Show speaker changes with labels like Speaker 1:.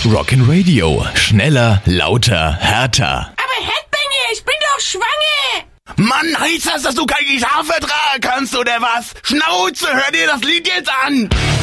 Speaker 1: Rock'n'Radio. Schneller, lauter, härter.
Speaker 2: Aber Headbanger, ich bin doch schwanger!
Speaker 3: Mann, heißt das, dass du kein Gitarre vertragen kannst, oder was? Schnauze, hör dir das Lied jetzt an!